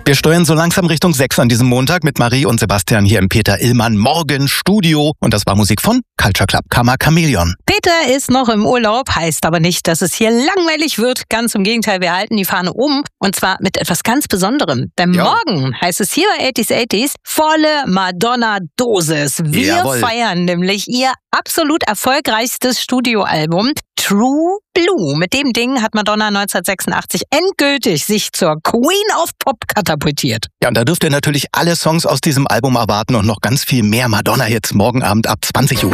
Wir steuern so langsam Richtung 6 an diesem Montag mit Marie und Sebastian hier im Peter Illmann Morgen Studio. Und das war Musik von Culture Club Karma Chameleon. Peter ist noch im Urlaub, heißt aber nicht, dass es hier langweilig wird. Ganz im Gegenteil, wir halten die Fahne um. Und zwar mit etwas ganz Besonderem. Denn morgen heißt es hier bei 80s volle Madonna-Dosis. Wir feiern nämlich ihr absolut erfolgreichstes Studioalbum True Blue. Mit dem Ding hat Madonna 1986 endgültig sich zur Queen of Pop katapultiert. Ja, und da dürft ihr natürlich alle Songs aus diesem Album erwarten und noch ganz viel mehr Madonna-Hits morgen Abend ab 20 Uhr.